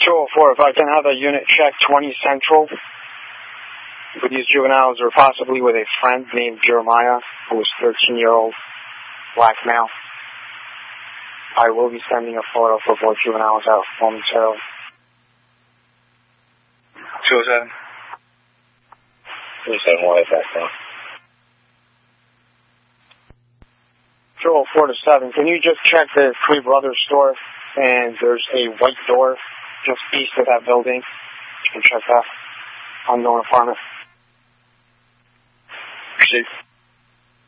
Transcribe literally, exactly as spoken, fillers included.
Patrol four, if I can have a unit check twenty Central with these juveniles, or possibly with a friend named Jeremiah, who is thirteen-year-old black male. I will be sending a photo for both juveniles out momentarily. two oh seven. two oh seven, what is that now? Patrol four to seven, can you just check the Free Brothers store? And there's a white door just east of that building. You can check that. Unknown apartment. Proceed.